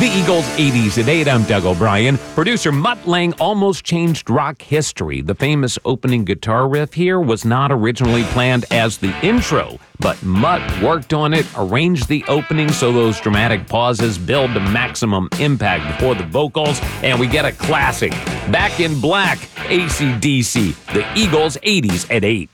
The Eagles 80s at 8. I'm Doug O'Brien. Producer Mutt Lang almost changed rock history. The famous opening guitar riff here was not originally planned as the intro, but Mutt worked on it, arranged the opening so those dramatic pauses build to maximum impact before the vocals, and we get a classic. Back in Black, AC/DC, the Eagles 80s at 8.